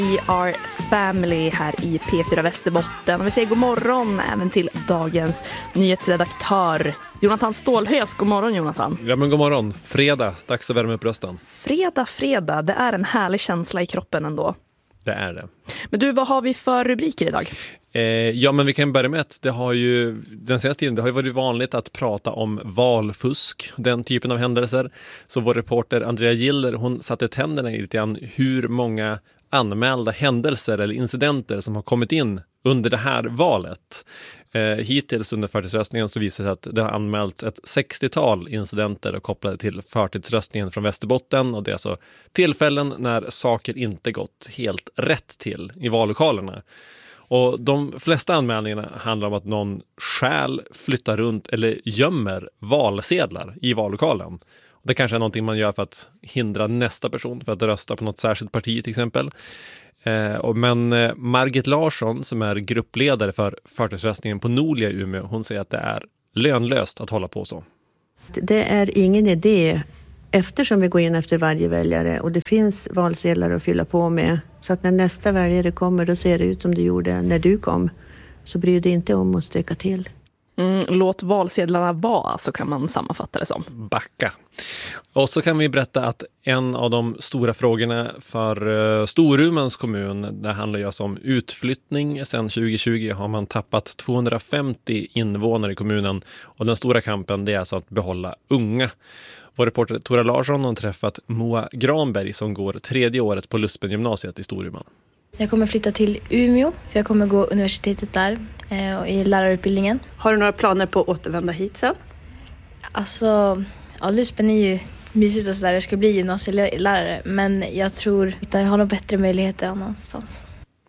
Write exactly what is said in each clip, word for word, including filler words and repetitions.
We are family här i P fyra Västerbotten. Och vi säger god morgon även till dagens nyhetsredaktör Jonathan Stålhös. God morgon, Jonathan. Ja, men god morgon. Fredag, dags att värma upp rösten. Fredag, fredag. Det är en härlig känsla i kroppen ändå. Det är det. Men du, vad har vi för rubriker idag? Eh, ja, men vi kan börja med att det har ju den senaste tiden det har ju varit vanligt att prata om valfusk, den typen av händelser. Så vår reporter Andrea Giller, hon satte tänderna i lite grann hur många anmälda händelser eller incidenter som har kommit in under det här valet. Eh, hittills under förtidsröstningen så visar det sig att det har anmälts ett sextiotal incidenter kopplade till förtidsröstningen från Västerbotten, och det är alltså tillfällen när saker inte gått helt rätt till i vallokalerna. Och de flesta anmälningarna handlar om att någon stjäl, flyttar runt eller gömmer valsedlar i vallokalen. Det kanske är någonting man gör för att hindra nästa person för att rösta på något särskilt parti till exempel. Eh, och men eh, Margit Larsson, som är gruppledare för förtidsröstningen på Nolia i Umeå, hon säger att det är lönlöst att hålla på så. Det är ingen idé eftersom vi går in efter varje väljare och det finns valsedlar att fylla på med. Så att när nästa väljare kommer, då ser det ut som det gjorde när du kom. Så bryr dig inte om att stöka till. Mm, låt valsedlarna vara, så kan man sammanfatta det som. Backa. Och så kan vi berätta att en av de stora frågorna för uh, Storumans kommun, det handlar ju alltså om utflyttning. Sedan tjugo tjugo har man tappat tvåhundrafemtio invånare i kommunen, och den stora kampen det är alltså att behålla unga. Vår reporter Tora Larsson har träffat Moa Granberg som går tredje året på Luspen gymnasiet i Storuman. Jag kommer flytta till Umeå för jag kommer gå universitetet där eh, i lärarutbildningen. Har du några planer på att återvända hit sen? Alltså, ja, Luspen är ju mysigt och sådär. Jag ska bli gymnasielärare, men jag tror att jag har några bättre möjligheter annanstans.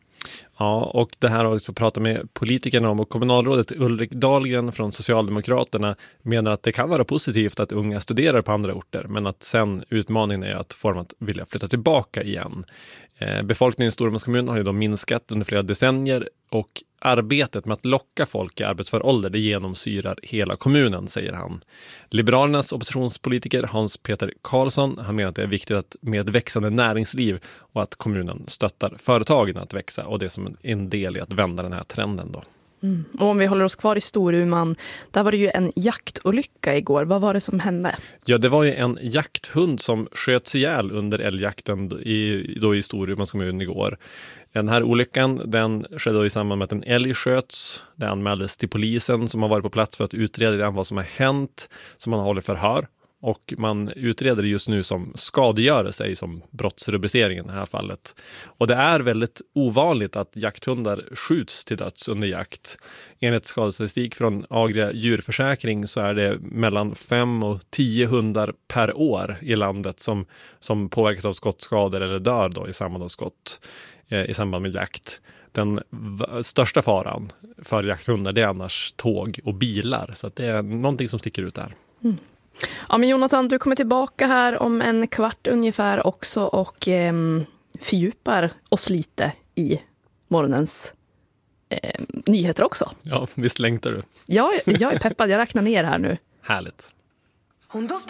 Ja, och det här har också pratat med politikerna om, och kommunalrådet Ulrik Dahlgren från Socialdemokraterna menar att det kan vara positivt att unga studerar på andra orter, men att sen utmaningen är att få dem att vilja flytta tillbaka igen. Eh, befolkningen i Storumans kommun har ju då minskat under flera decennier, och arbetet med att locka folk i arbetsför ålder det genomsyrar hela kommunen, säger han. Liberalernas oppositionspolitiker Hans Peter Karlsson, han menar att det är viktigt att med ett växande näringsliv och att kommunen stöttar företagen att växa, och det är som en del i att vända den här trenden då. Mm. Och om vi håller oss kvar i Storuman, där var det ju en jaktolycka igår. Vad var det som hände? Ja, det var ju en jakthund som sköts ihjäl under älgjakten i, då i Storumans kommun igår. Den här olyckan den skedde då i samband med att en älg sköts. Det anmäldes till polisen som har varit på plats för att utreda vad som har hänt, som man håller förhör. Och man utreder just nu som skadegörelse som brottsrubriceringen i det här fallet. Och det är väldigt ovanligt att jakthundar skjuts till döds under jakt. Enligt skadestatistik från Agria djurförsäkring så är det mellan fem och tio hundar per år i landet som, som påverkas av skottskador eller dör då i samband med skott eh, i samband med jakt. Den v- största faran för jakthundar det är annars tåg och bilar. Så att det är någonting som sticker ut där. Mm. Ja, men Jonathan, du kommer tillbaka här om en kvart ungefär också och eh, fördjupar oss lite i morgonens eh, nyheter också. Ja, visst längtar du. Ja, jag är peppad. Jag räknar ner här nu. Härligt. Hon doftar